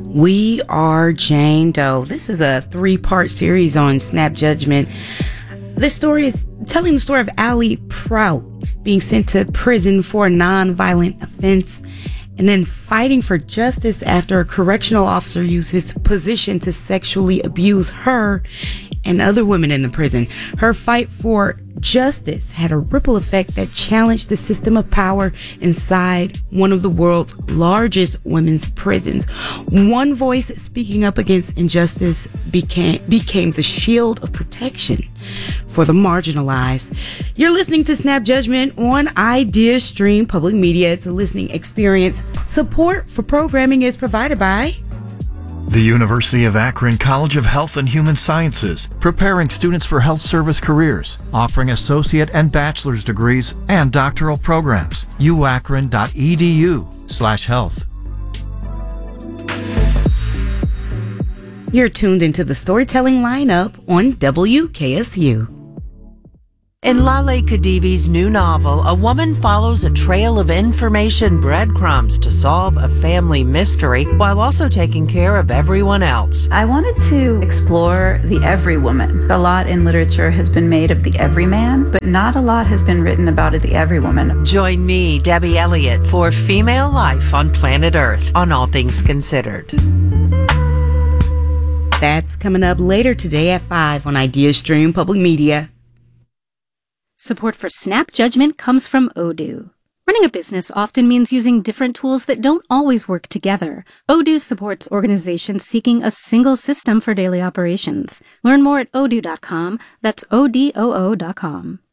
We Are Jane Doe. This is a 3-part series on Snap Judgment. This story is telling the story of Allie Prout being sent to prison for a non-violent offense and then fighting for justice after a correctional officer used his position to sexually abuse her and other women in the prison. Her fight for justice had a ripple effect that challenged the system of power inside one of the world's largest women's prisons. One voice speaking up against injustice became the shield of protection for the marginalized. You're listening to Snap Judgment on Idea Stream Public Media. It's a listening experience. Support for programming is provided by the University of Akron College of Health and Human Sciences, preparing students for health service careers, offering associate and bachelor's degrees and doctoral programs. uakron.edu/health. You're tuned into the storytelling lineup on WKSU. In Lale Khedivi's new novel, a woman follows a trail of information breadcrumbs to solve a family mystery while also taking care of everyone else. I wanted to explore the every woman. A lot in literature has been made of the everyman, but not a lot has been written about the every woman. Join me, Debbie Elliott, for Female Life on Planet Earth on All Things Considered. That's coming up later today at 5 on Idea Stream Public Media. Support for Snap Judgment comes from Odoo. Running a business often means using different tools that don't always work together. Odoo supports organizations seeking a single system for daily operations. Learn more at odoo.com. That's ODOO.com.